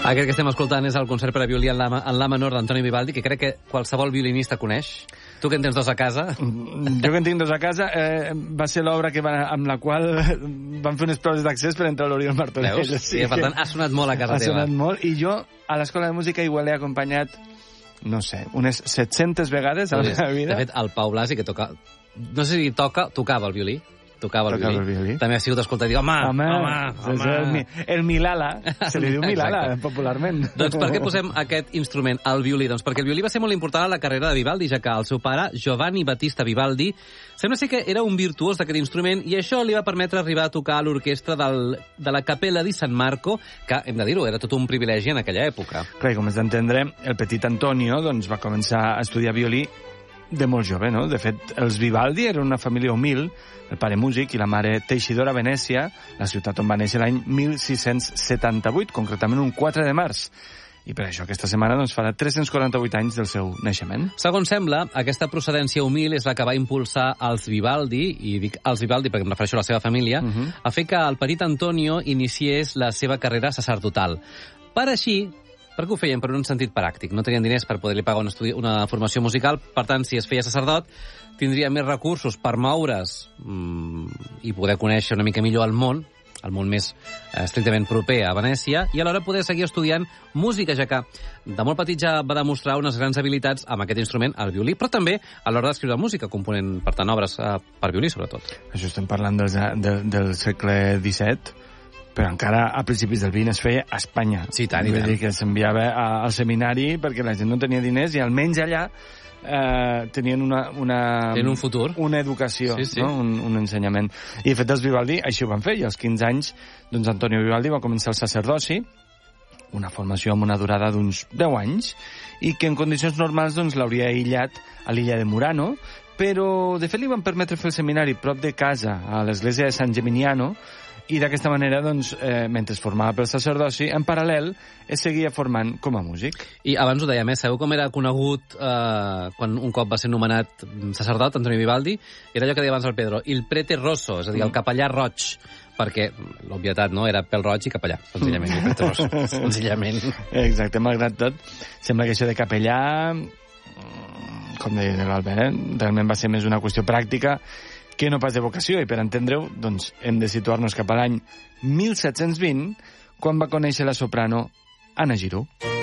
Aquest que estem escoltant és el concert per a violí en la menor d'Antoni Vivaldi, que crec que qualsevol violinista coneix. Tu que en tens dos a casa. Jo que en tinc dos a casa, va ser l'obra amb la qual van fer unes proves d'accés per entrar a l'Oriol Martorell. Veus? Sí, per tant, ha sonat molt a casa teva. Ha sonat molt, i jo a l'Escola de Música igual l'he acompanyat, no sé, unes 700 vegades a la meva vida. De fet, el Pau Blasi, que toca... No sé si tocava el violí. Tocava el violí. També ha sigut escoltat i dir, home. El Milala, se li diu Milala, popularment. Doncs per què posem aquest instrument, el violí? Doncs perquè el violí va ser molt important a la carrera de Vivaldi, ja que el seu pare, Giovanni Battista Vivaldi, sembla ser que era un virtuós d'aquest instrument i això li va permetre arribar a tocar a l'orquestra de la Capella di San Marco, que, hem de dir-ho, era tot un privilegi en aquella època. Clar, com has d'entendre, el petit Antonio doncs, va començar a estudiar violí de molt jove, no? De fet, els Vivaldi eren una família humil, el pare músic i la mare teixidora a Venècia, la ciutat on va néixer l'any 1678, concretament un 4 de març. I per això aquesta setmana doncs, farà 348 anys del seu naixement. Segons sembla, aquesta procedència humil és la que va impulsar els Vivaldi, i dic els Vivaldi perquè em refereixo a la seva família, a fer que el petit Antonio iniciés la seva carrera sacerdotal. Per què ho feien? Per un sentit pràctic. No tenien diners per poder-li pagar una formació musical, per tant, si es feia sacerdot, tindria més recursos per moure's i poder conèixer una mica millor el món més estrictament proper a Venècia, i alhora poder seguir estudiant música, ja que de molt petit ja va demostrar unes grans habilitats amb aquest instrument, el violí, però també a l'hora d'escriure música, component, per tant, obres per violí, sobretot. Això estem parlant del segle XVII, però encara a principis del XX es feia a Espanya. Sí, tant, i tant. Vull dir que s'enviava al seminari perquè la gent no tenia diners i almenys allà tenien tenien un futur, una educació, sí. No? Un ensenyament. I de fet els Vivaldi així ho van fer, i als 15 anys doncs Antonio Vivaldi va començar el sacerdoci, una formació amb una durada d'uns 10 anys, i que en condicions normals doncs, l'hauria aïllat a l'illa de Murano, però de fet li van permetre fer el seminari prop de casa, a l'església de San Geminiano, i d'aquesta manera, doncs, mentre es formava pel sacerdoci, en paral·lel es seguia formant com a músic. I abans ho dèiem, sabeu com era conegut quan un cop va ser nomenat sacerdot, Antonio Vivaldi? Era allò que deia abans el Pedro, il prete rosso, és a dir, el capellà roig, perquè l'obvietat no era pèl roig i capellà, senzillament, il prete rosso, senzillament. Exacte, malgrat tot, sembla que això de capellà, com deia l'Albert, realment va ser més una qüestió pràctica que no pas de vocació, i per entendre-ho, doncs, hem de situar-nos cap a l'any 1720, quan va conèixer la soprano Anna Giroux.